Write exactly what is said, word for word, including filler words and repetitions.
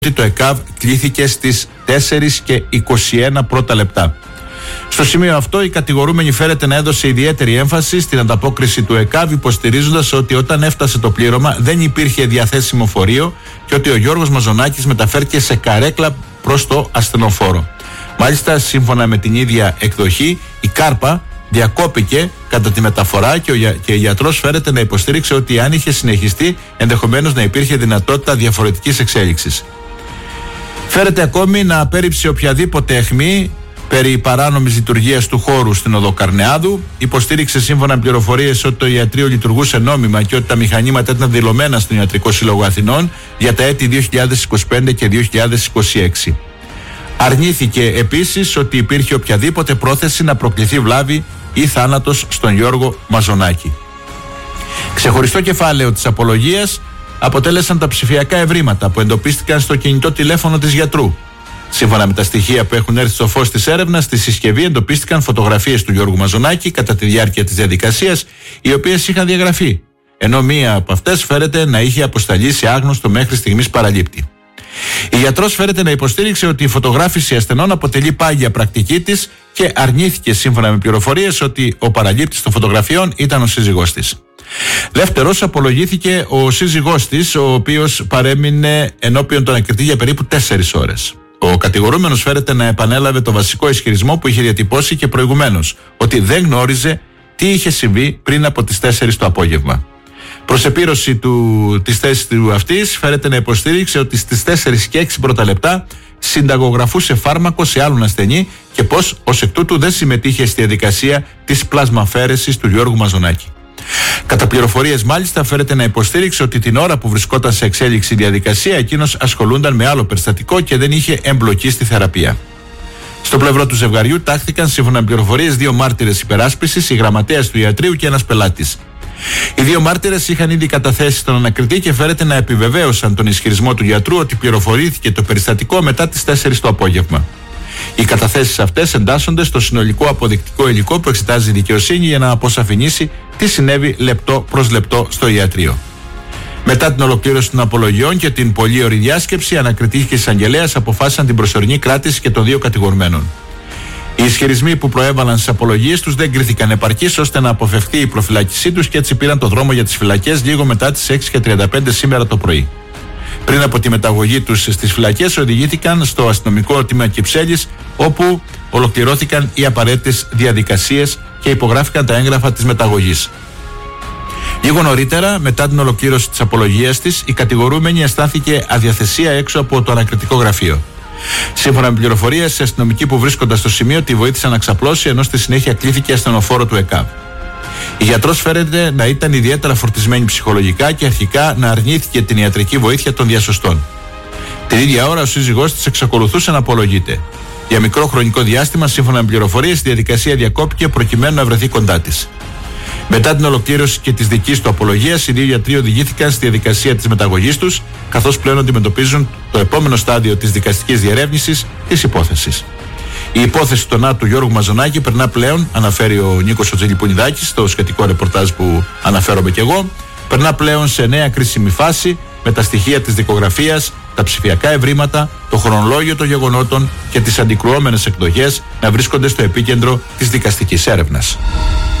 ότι το ΕΚΑΒ κλήθηκε στις τέσσερις και είκοσι ένα πρώτα λεπτά. Στο σημείο αυτό, η κατηγορούμενη φέρεται να έδωσε ιδιαίτερη έμφαση στην ανταπόκριση του ΕΚΑΒ, υποστηρίζοντας ότι όταν έφτασε το πλήρωμα δεν υπήρχε διαθέσιμο φορείο και ότι ο Γιώργος Μαζονάκης μεταφέρθηκε σε καρέκλα προς το ασθενοφόρο. Μάλιστα, σύμφωνα με την ίδια εκδοχή, η κάρπα διακόπηκε κατά τη μεταφορά και ο, και ο γιατρός φέρεται να υποστήριξε ότι αν είχε συνεχιστεί, ενδεχομένως να υπήρχε δυνατότητα διαφορετικής εξέλιξης. Φέρεται ακόμη να απέρριψε οποιαδήποτε αιχμή περί παράνομης λειτουργίας του χώρου στην οδό Καρνεάδου. Υποστήριξε σύμφωνα με πληροφορίες ότι το ιατρείο λειτουργούσε νόμιμα και ότι τα μηχανήματα ήταν δηλωμένα στον Ιατρικό Σύλλογο Αθηνών για τα έτη δύο χιλιάδες είκοσι πέντε και δύο χιλιάδες είκοσι έξι. Αρνήθηκε επίσης ότι υπήρχε οποιαδήποτε πρόθεση να προκληθεί βλάβη ή θάνατος στον Γιώργο Μαζονάκη. Ξεχωριστό κεφάλαιο της απολογίας αποτέλεσαν τα ψηφιακά ευρήματα που εντοπίστηκαν στο κινητό τηλέφωνο της γιατρού. Σύμφωνα με τα στοιχεία που έχουν έρθει στο φως της έρευνας, στη συσκευή εντοπίστηκαν φωτογραφίες του Γιώργου Μαζονάκη κατά τη διάρκεια της διαδικασίας, οι οποίες είχαν διαγραφεί, ενώ μία από αυτές φέρεται να είχε αποσταλεί σε άγνωστο μέχρι στιγμής παραλήπτη. Η γιατρός φέρεται να υποστήριξε ότι η φωτογράφηση ασθενών αποτελεί πάγια πρακτική της και αρνήθηκε σύμφωνα με πληροφορίες ότι ο παραλήπτης των φωτογραφιών ήταν ο σύζυγός της. Δεύτερος, απολογήθηκε ο σύζυγός της, ο οποίος παρέμεινε ενώπιον των ανακριτή για περίπου τέσσερις ώρες. Ο κατηγορούμενος φέρεται να επανέλαβε το βασικό ισχυρισμό που είχε διατυπώσει και προηγουμένως, ότι δεν γνώριζε τι είχε συμβεί πριν από τις τέσσερις το απόγευμα. Προς επίρρωση του, της θέσης του αυτής, φέρεται να υποστήριξε ότι στις τέσσερις και έξι πρώτα λεπτά συνταγογραφούσε φάρμακο σε άλλον ασθενή και πως ως εκ τούτου δεν συμμετείχε στη διαδικασία της πλασμαφαίρεσης του Γιώργου Μαζονάκη. Κατά πληροφορίες, μάλιστα, φέρεται να υποστήριξε ότι την ώρα που βρισκόταν σε εξέλιξη διαδικασία, εκείνος ασχολούνταν με άλλο περιστατικό και δεν είχε εμπλοκή στη θεραπεία. Στο πλευρό του ζευγαριού τάχθηκαν σύμφωνα με πληροφορίες δύο μάρτυρες υπεράσπισης, η γραμματέας του ιατρείου και ένας πελάτης. Οι δύο μάρτυρες είχαν ήδη καταθέσει στον ανακριτή και φέρεται να επιβεβαίωσαν τον ισχυρισμό του γιατρού ότι πληροφορήθηκε το περιστατικό μετά τις τέσσερις το απόγευμα. Οι καταθέσεις αυτές εντάσσονται στο συνολικό αποδεικτικό υλικό που εξετάζει η δικαιοσύνη για να αποσαφηνίσει τι συνέβη λεπτό προς λεπτό στο ιατρείο. Μετά την ολοκλήρωση των απολογιών και την πολύωρη διάσκεψη, ανακριτής και εισαγγελέας αποφάσισαν την προσωρινή κράτηση και των δύο κατηγορουμένων. Οι ισχυρισμοί που προέβαλαν στις απολογίες τους δεν κρίθηκαν επαρκείς ώστε να αποφευχθεί η προφυλάκησή τους και έτσι πήραν το δρόμο για τις φυλακές λίγο μετά τις έξι και τριάντα πέντε σήμερα το πρωί. Πριν από τη μεταγωγή τους στις φυλακές, οδηγήθηκαν στο αστυνομικό τμήμα Κυψέλης, όπου ολοκληρώθηκαν οι απαραίτητες διαδικασίες και υπογράφηκαν τα έγγραφα της μεταγωγής. Λίγο νωρίτερα, μετά την ολοκλήρωση της απολογίας της, η κατηγορούμενη αισθάνθηκε αδιαθεσία έξω από το ανακριτικό γραφείο. Σύμφωνα με πληροφορίες, οι αστυνομικοί που βρίσκονταν στο σημείο τη βοήθησαν να ξαπλώσει, ενώ στη συνέχεια κλήθηκε ασθενοφόρο του ΕΚΑΒ. Η γιατρός φέρεται να ήταν ιδιαίτερα φορτισμένη ψυχολογικά και αρχικά να αρνήθηκε την ιατρική βοήθεια των διασωστών. Την ίδια ώρα, ο σύζυγός της εξακολουθούσε να απολογείται. Για μικρό χρονικό διάστημα, σύμφωνα με πληροφορίες, η διαδικασία διακόπηκε προκειμένου να βρεθεί κοντά της. Μετά την ολοκλήρωση και της δικής του απολογίας, οι δύο γιατροί οδηγήθηκαν στη διαδικασία της μεταγωγής τους, καθώς πλέον αντιμετωπίζουν το επόμενο στάδιο της δικαστικής διερεύνησης της υπόθεσης. Η υπόθεση του θανάτου του Γιώργου Μαζονάκη περνά πλέον, αναφέρει ο Νίκος Τζελιπουνιδάκης στο σχετικό ρεπορτάζ που αναφέρομαι κι εγώ, περνά πλέον σε νέα κρίσιμη φάση με τα στοιχεία της δικογραφίας, τα ψηφιακά ευρήματα, το χρονολόγιο των γεγονότων και τις αντικρουόμενες εκδοχές να βρίσκονται στο επίκεντρο της δικαστικής έρευνας.